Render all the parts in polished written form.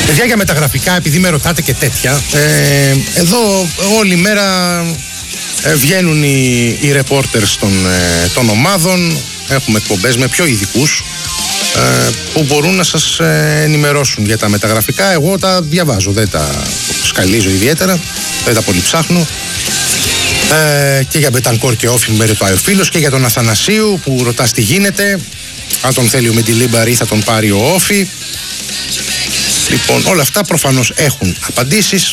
Παιδιά, για μεταγραφικά, επειδή με ρωτάτε και τέτοια, εδώ όλη μέρα βγαίνουν οι reporters των ομάδων. Έχουμε εκπομπές με πιο ειδικούς που μπορούν να σας ενημερώσουν για τα μεταγραφικά. Εγώ τα διαβάζω, δεν τα σκαλίζω ιδιαίτερα, δεν τα πολύ ψάχνω. Και για Μπετανκόρ και Όφη με ρωτάει ο φίλος, και για τον Αθανασίου που ρωτάς τι γίνεται, αν τον θέλει ο Μεντιλίμπαρ ή θα τον πάρει ο Όφη. Λοιπόν, όλα αυτά προφανώς έχουν απαντήσεις.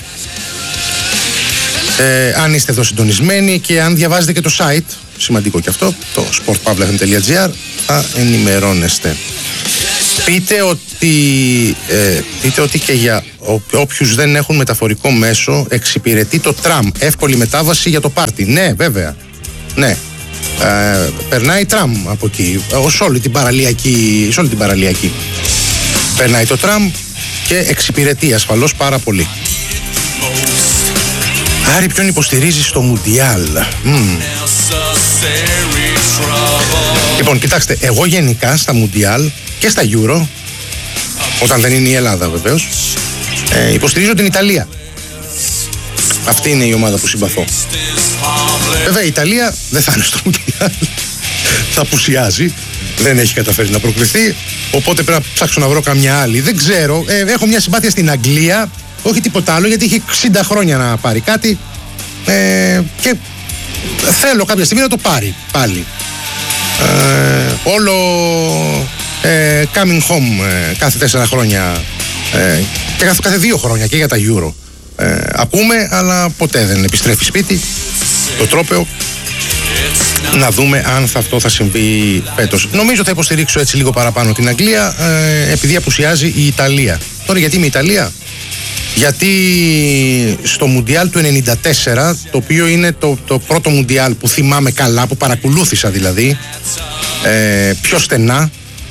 Αν είστε εδώ συντονισμένοι και αν διαβάζετε και το site, σημαντικό και αυτό, το sportpavlafm.gr, θα ενημερώνεστε. Πείτε ότι και για όποιους δεν έχουν μεταφορικό μέσο εξυπηρετεί το τραμ, εύκολη μετάβαση για το πάρτι. Ναι, βέβαια. Ναι. Περνάει τραμ από εκεί, σε όλη την παραλιακή. Περνάει το τραμ και εξυπηρετεί ασφαλώς πάρα πολύ. Άρη, ποιον υποστηρίζεις στο Μουντιάλ? Λοιπόν, κοιτάξτε, εγώ γενικά στα Μουντιάλ και στα Euro, όταν δεν είναι η Ελλάδα βεβαίως, υποστηρίζω την Ιταλία. Αυτή είναι η ομάδα που συμπαθώ. Βέβαια η Ιταλία δεν θα είναι στο Μουντιάλ, θα απουσιάζει, δεν έχει καταφέρει να προκριθεί, οπότε πρέπει να ψάξω να βρω καμιά άλλη. Δεν ξέρω, έχω μια συμπάθεια στην Αγγλία, όχι τίποτα άλλο, γιατί έχει 60 χρόνια να πάρει κάτι και θέλω κάποια στιγμή να το πάρει πάλι. Όλο coming home κάθε 4 χρόνια και κάθε 2 χρόνια και για τα Euro ακούμε, αλλά ποτέ δεν επιστρέφει σπίτι το τρόπαιο. Να δούμε αν αυτό θα συμβεί φέτος. Νομίζω θα υποστηρίξω έτσι λίγο παραπάνω την Αγγλία, επειδή απουσιάζει η Ιταλία. Τώρα γιατί είμαι Ιταλία? Γιατί στο Μουντιάλ του 94, το οποίο είναι το πρώτο Μουντιάλ που θυμάμαι καλά, που παρακολούθησα δηλαδή πιο στενά,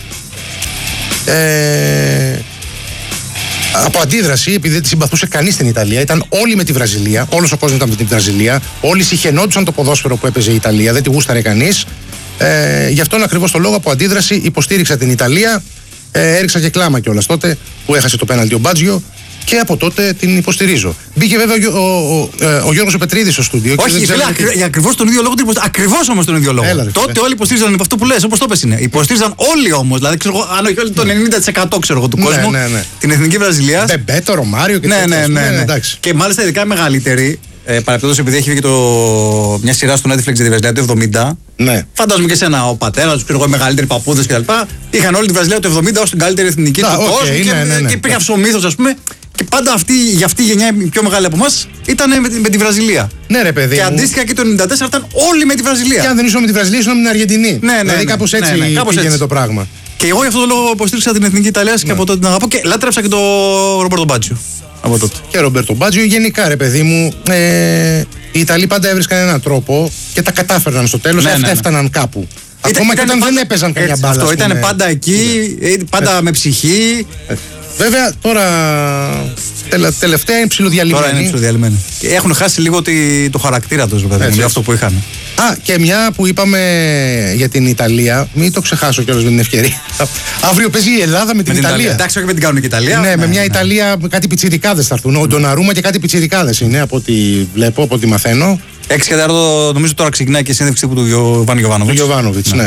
από αντίδραση, επειδή δεν τη συμπαθούσε κανείς στην Ιταλία, ήταν όλοι με τη Βραζιλία, όλος ο κόσμος ήταν με τη Βραζιλία, όλοι συχαινόντουσαν το ποδόσφαιρο που έπαιζε η Ιταλία, δεν τη γούσταρε κανείς. Γι' αυτόν ακριβώς το λόγο, από αντίδραση, υποστήριξα την Ιταλία. Έριξα και κλάμα κιόλας τότε που έχασε το πέναλτι ο Μπάτζιο, και από τότε την υποστηρίζω. Μπήκε βέβαια ο Γιώργος ο Πετρίδης στο στούντιο. Όχι, για ακριβώς τον ίδιο λόγο. Ακριβώς όμως τον ίδιο λόγο. Τότε όλοι υποστήριζαν αυτό που λες, όπως το πες είναι. Υποστήριζαν όλοι όμως. Δηλαδή, αν όχι όλοι, το 90% ξέρω εγώ του κόσμου. Την εθνική Βραζιλία. Μπεμπέτο, Ρωμάριο και τέτοια. Ναι. Και μάλιστα ειδικά μεγαλύτεροι. Παρεπτόντως, επειδή έχει βγει μια σειρά στο Netflix για τη Βραζιλία του 70. Ναι. Φαντάζομαι και εσένα, ο πατέρας του, οι μεγαλύτεροι παππούδες κτλ. Είχαν όλη τη Βραζιλία του 70 ως την καλύτερη εθνική του κόσμου. Και υπήρχε αυτό ο μύθος, ας πούμε. Και πάντα για αυτή η γενιά, η πιο μεγάλη από εμάς, ήταν με τη Βραζιλία. Ναι, ρε παιδί. Και αντίστοιχα και το 94 ήταν όλοι με τη Βραζιλία. Και αν δεν ήσουν με τη Βραζιλία, ήσουν με την Αργεντινή. Δηλαδή κάπως έτσι πήγαινε το πράγμα. Και εγώ γι' αυτό το λόγο υποστήριξα την εθνική Ιταλία και από τότε την αγαπώ και λάτρεψα και τον Ρομπέρτο Μπάτζιο. Από τότε. Και Ρομπέρτο Μπάτζιο, γενικά ρε παιδί μου, οι Ιταλοί πάντα έβρισκαν έναν τρόπο και τα κατάφερναν στο τέλος, έφταναν κάπου. Ακόμα και όταν δεν έπαιζαν καμιά μπάλα. Αυτό ήταν πάντα εκεί, πάντα με ψυχή. Βέβαια τώρα τελευταία είναι ψιλοδιαλυμένοι. Τώρα είναι ψιλοδιαλυμένοι. Έχουν χάσει λίγο το χαρακτήρα τους, δηλαδή, αυτό που είχαν. Και μια που είπαμε για την Ιταλία, μην το ξεχάσω κιόλας με την ευκαιρία. Αύριο παίζει η Ελλάδα με την Ιταλία. Εντάξει, όχι με την κάνουν και Ιταλία. Ναι, με μια Ιταλία, κάτι πιτσιρικάδες θα έρθουν. Ο Ντοναρούμα και κάτι πιτσιρικάδες είναι, από ό,τι βλέπω, από ό,τι μαθαίνω. 6 και 4 νομίζω τώρα ξεκινάει και η συνέντευξη του Γιοβάνοβιτς. Ναι.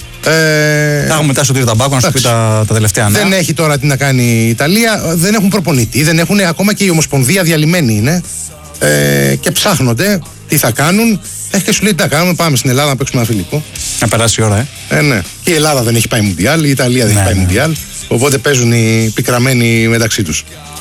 Θα έχουμε μετά στο Τύριο Ταμπάκο να σου πει τα τελευταία νέα. Δεν έχει τώρα τι να κάνει η Ιταλία, δεν έχουν προπονητή, δεν έχουν, ακόμα και η Ομοσπονδία διαλυμένη είναι, και ψάχνονται τι θα κάνουν. Και σου λέει τι θα κάνουμε, πάμε στην Ελλάδα να παίξουμε ένα φιλικό. Να περάσει η ώρα, ναι. Και η Ελλάδα δεν έχει πάει Μουντιάλ, η Ιταλία δεν έχει πάει Μουντιάλ, οπότε παίζουν οι πικραμένοι μεταξύ τους.